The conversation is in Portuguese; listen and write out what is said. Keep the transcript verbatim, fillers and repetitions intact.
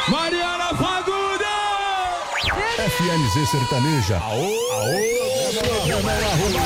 Mariana Fagundes! F M Z Sertaneja. Aô, aô, programa na rua.